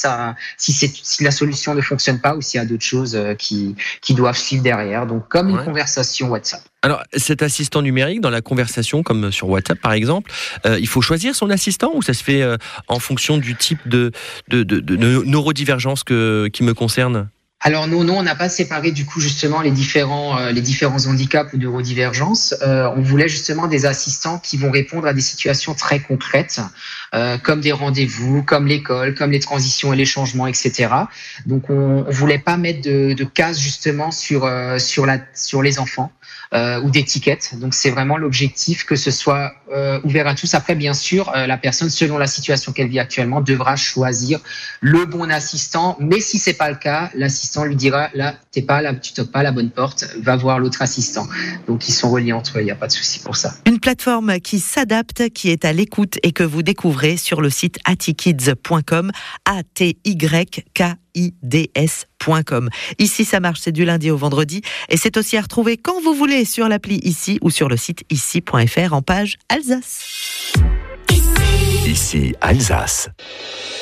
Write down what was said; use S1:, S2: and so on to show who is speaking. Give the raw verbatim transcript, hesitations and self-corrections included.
S1: ça, si c'est, si la solution ne fonctionne pas ou s'il y a d'autres choses qui, qui doivent suivre derrière. Donc, comme une ouais. conversation WhatsApp.
S2: Alors, cet assistant numérique, dans la conversation, comme sur WhatsApp par exemple, euh, il faut choisir son assistant ou ça se fait euh, en fonction du type de, de, de, de, de neurodivergence que, qui me concerne ?
S1: Alors non, non, on n'a pas séparé du coup justement les différents euh, les différents handicaps ou neurodivergences. Euh, on voulait justement des assistants qui vont répondre à des situations très concrètes, euh, comme des rendez-vous, comme l'école, comme les transitions et les changements, et cetera. Donc on, on voulait pas mettre de, de cases justement sur euh, sur la sur les enfants. Euh, ou d'étiquettes. Donc c'est vraiment l'objectif que ce soit euh, ouvert à tous. Après, bien sûr, euh, la personne, selon la situation qu'elle vit actuellement, devra choisir le bon assistant. Mais si c'est pas le cas, l'assistant lui dira là, t'es pas là, tu toques pas à la bonne porte, va voir l'autre assistant. Donc ils sont reliés entre eux, il n'y a pas de souci pour ça.
S3: Une plateforme qui s'adapte, qui est à l'écoute et que vous découvrez sur le site atikids point com, A T Y K I D S point com. Ici, ça marche, c'est du lundi au vendredi et c'est aussi à retrouver quand vous voulez sur l'appli Ici ou sur le site ici point f r en page Alsace.
S4: Ici Alsace.